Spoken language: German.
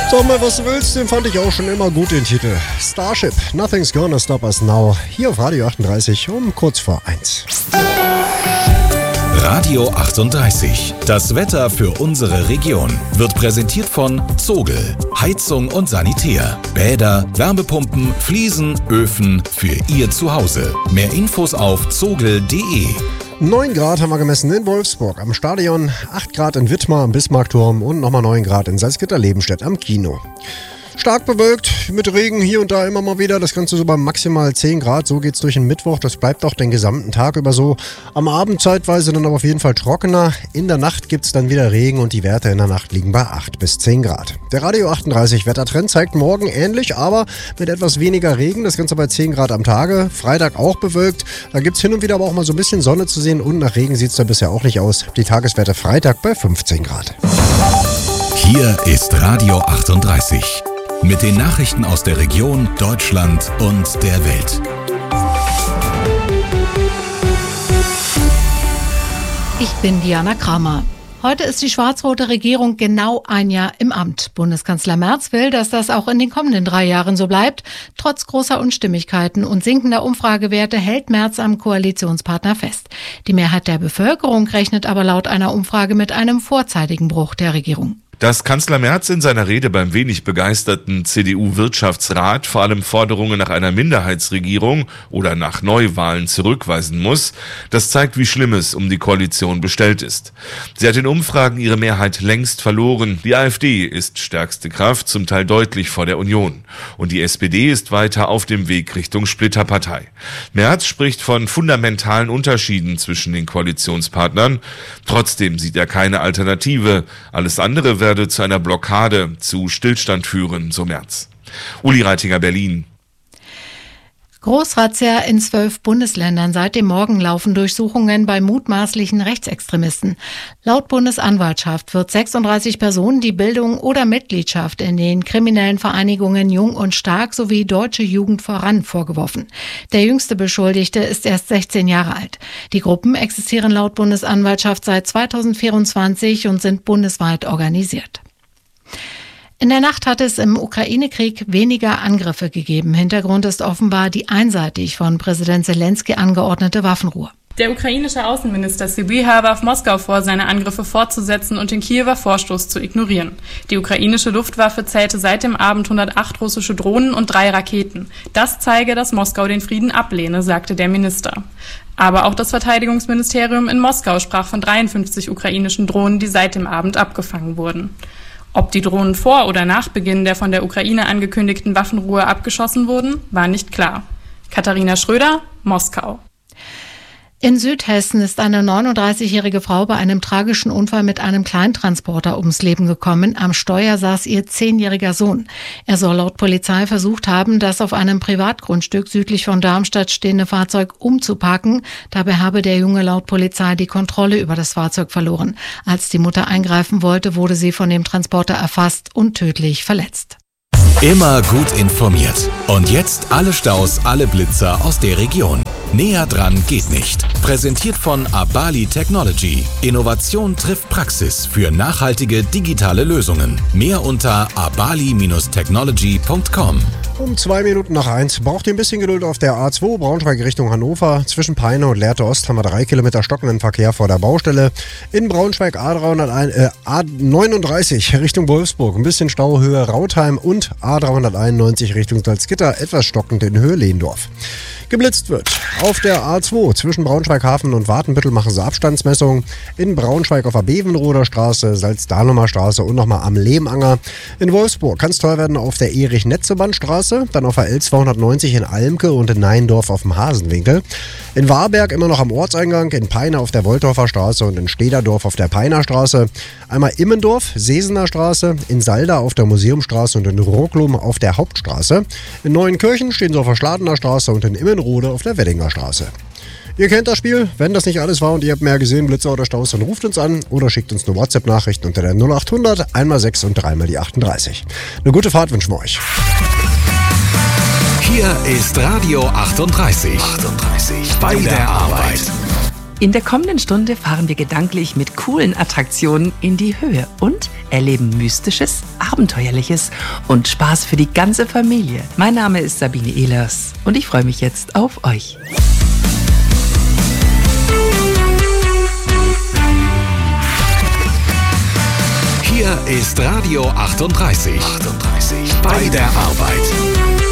Sag mal, was du willst, den fand ich auch schon immer gut, den Titel. Starship, Nothing's Gonna Stop Us Now, hier auf Radio 38 um kurz vor 1. Radio 38. Das Wetter für unsere Region wird präsentiert von Zogel. Heizung und Sanitär. Bäder, Wärmepumpen, Fliesen, Öfen für Ihr Zuhause. Mehr Infos auf zogel.de. 9 Grad haben wir gemessen in Wolfsburg am Stadion, 8 Grad in Wittmar am Bismarckturm und nochmal 9 Grad in Salzgitter-Lebenstedt am Kino. Stark bewölkt, mit Regen hier und da immer mal wieder, das Ganze so bei maximal 10 Grad, so geht's durch den Mittwoch, das bleibt auch den gesamten Tag über so. Am Abend zeitweise dann aber auf jeden Fall trockener, in der Nacht gibt's dann wieder Regen und die Werte in der Nacht liegen bei 8 bis 10 Grad. Der Radio 38 Wettertrend zeigt morgen ähnlich, aber mit etwas weniger Regen, das Ganze bei 10 Grad am Tage, Freitag auch bewölkt, da gibt's hin und wieder aber auch mal so ein bisschen Sonne zu sehen und nach Regen sieht's da bisher auch nicht aus. Die Tageswerte Freitag bei 15 Grad. Hier ist Radio 38. Mit den Nachrichten aus der Region, Deutschland und der Welt. Ich bin Diana Kramer. Heute ist die schwarz-rote Regierung genau ein Jahr im Amt. Bundeskanzler Merz will, dass das auch in den kommenden 3 Jahren so bleibt. Trotz großer Unstimmigkeiten und sinkender Umfragewerte hält Merz am Koalitionspartner fest. Die Mehrheit der Bevölkerung rechnet aber laut einer Umfrage mit einem vorzeitigen Bruch der Regierung. Dass Kanzler Merz in seiner Rede beim wenig begeisterten CDU-Wirtschaftsrat vor allem Forderungen nach einer Minderheitsregierung oder nach Neuwahlen zurückweisen muss, das zeigt, wie schlimm es um die Koalition bestellt ist. Sie hat in Umfragen ihre Mehrheit längst verloren. Die AfD ist stärkste Kraft, zum Teil deutlich vor der Union. Und die SPD ist weiter auf dem Weg Richtung Splitterpartei. Merz spricht von fundamentalen Unterschieden zwischen den Koalitionspartnern. Trotzdem sieht er keine Alternative. Alles andere werde zu einer Blockade, zu Stillstand führen, so Merz. Uli Reitinger, Berlin. Großrazzia in 12 Bundesländern. Seit dem Morgen laufen Durchsuchungen bei mutmaßlichen Rechtsextremisten. Laut Bundesanwaltschaft wird 36 Personen die Bildung oder Mitgliedschaft in den kriminellen Vereinigungen Jung und Stark sowie Deutsche Jugend voran vorgeworfen. Der jüngste Beschuldigte ist erst 16 Jahre alt. Die Gruppen existieren laut Bundesanwaltschaft seit 2024 und sind bundesweit organisiert. In der Nacht hat es im Ukraine-Krieg weniger Angriffe gegeben. Hintergrund ist offenbar die einseitig von Präsident Zelensky angeordnete Waffenruhe. Der ukrainische Außenminister Sybiha warf Moskau vor, seine Angriffe fortzusetzen und den Kiewer Vorstoß zu ignorieren. Die ukrainische Luftwaffe zählte seit dem Abend 108 russische Drohnen und 3 Raketen. Das zeige, dass Moskau den Frieden ablehne, sagte der Minister. Aber auch das Verteidigungsministerium in Moskau sprach von 53 ukrainischen Drohnen, die seit dem Abend abgefangen wurden. Ob die Drohnen vor oder nach Beginn der von der Ukraine angekündigten Waffenruhe abgeschossen wurden, war nicht klar. Katharina Schröder, Moskau. In Südhessen ist eine 39-jährige Frau bei einem tragischen Unfall mit einem Kleintransporter ums Leben gekommen. Am Steuer saß ihr 10-jähriger Sohn. Er soll laut Polizei versucht haben, das auf einem Privatgrundstück südlich von Darmstadt stehende Fahrzeug umzuparken. Dabei habe der Junge laut Polizei die Kontrolle über das Fahrzeug verloren. Als die Mutter eingreifen wollte, wurde sie von dem Transporter erfasst und tödlich verletzt. Immer gut informiert. Und jetzt alle Staus, alle Blitzer aus der Region. Näher dran geht nicht. Präsentiert von Abali Technology. Innovation trifft Praxis für nachhaltige digitale Lösungen. Mehr unter abali-technology.com. Um 2 Minuten nach 1 braucht ihr ein bisschen Geduld auf der A2 Braunschweig Richtung Hannover. Zwischen Peine und Lehrte Ost haben wir 3 Kilometer stockenden Verkehr vor der Baustelle. In Braunschweig A39 Richtung Wolfsburg. Ein bisschen Stauhöhe Rautheim und A391 Richtung Salzgitter. Etwas stockend in Höhe Lehndorf. Geblitzt wird. Auf der A2 zwischen Braunschweig-Hafen und Watenbüttel machen sie Abstandsmessungen. In Braunschweig auf der Bevenroder Straße, Salzdahnumer Straße und nochmal am Lehmanger. In Wolfsburg kann es teuer werden auf der Erich-Netzeband-Straße, dann auf der L290 in Almke und in Neindorf auf dem Hasenwinkel. In Warberg immer noch am Ortseingang, in Peine auf der Wolldorfer Straße und in Stederdorf auf der Peiner Straße. Einmal Immendorf, Sesener Straße, in Salda auf der Museumstraße und in Rucklum auf der Hauptstraße. In Neuenkirchen stehen sie auf der Schladener Straße und in Immenrode auf der Weddinger Straße. Ihr kennt das Spiel. Wenn das nicht alles war und ihr habt mehr gesehen, Blitzer oder Staus, dann ruft uns an oder schickt uns eine WhatsApp-Nachricht unter der 0800 1x6 und 3x38. Eine gute Fahrt wünschen wir euch. Hier ist Radio 38. Bei der Arbeit. In der kommenden Stunde fahren wir gedanklich mit coolen Attraktionen in die Höhe und erleben Mystisches, Abenteuerliches und Spaß für die ganze Familie. Mein Name ist Sabine Ehlers und ich freue mich jetzt auf euch. Hier ist Radio 38. Bei der Arbeit.